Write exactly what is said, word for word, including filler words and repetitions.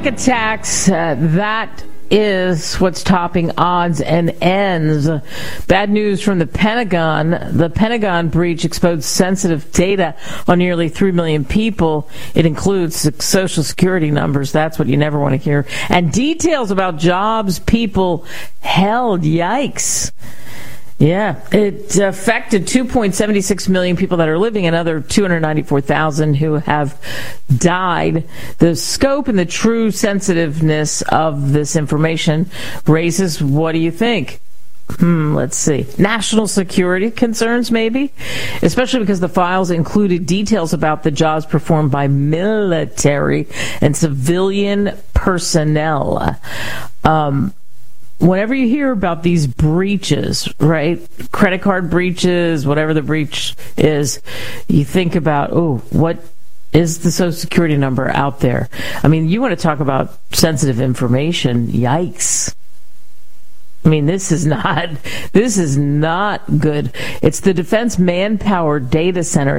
Iraq attacks, uh, that is what's topping odds and ends. Bad news from the Pentagon. The Pentagon breach exposed sensitive data on nearly three million people. It includes Social Security numbers. That's what you never want to hear. And details about jobs people held. Yikes. Yeah, it affected two point seven six million people that are living, another two hundred ninety-four thousand who have died. The scope and the true sensitiveness of this information raises, what do you think? Hmm, let's see. National security concerns, maybe? Especially because the files included details about the jobs performed by military and civilian personnel. Um... Whenever you hear about these breaches, right, credit card breaches, whatever the breach is, you think about, oh, what is the Social Security number out there? I mean, you want to talk about sensitive information. Yikes. I mean, this is not, this is not good. It's the Defense Manpower Data Center.